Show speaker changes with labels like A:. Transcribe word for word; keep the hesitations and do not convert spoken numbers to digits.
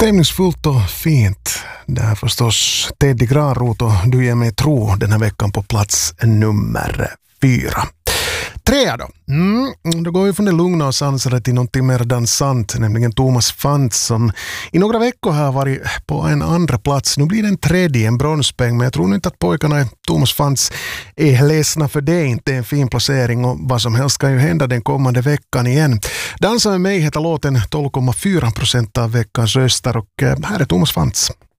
A: Stämningsfullt och fint. Det är förstås Teddy Granroth och Du ger mig tro den här veckan på plats nummer fyra. Tre då. Mm, då går vi från det lugna och sansade till någonting mer dansant, nämligen Thomas Fantz som i några veckor har varit på en andra plats. Nu blir det en tredje, en bronspeng, men jag tror inte att pojkarna i Thomas Fantz är ledsna för det. Inte en fin placering och vad som helst kan ju hända den kommande veckan igen. Dansa med mig heter låten, tolv komma fyra procent av veckans röster och här är Thomas Fantz.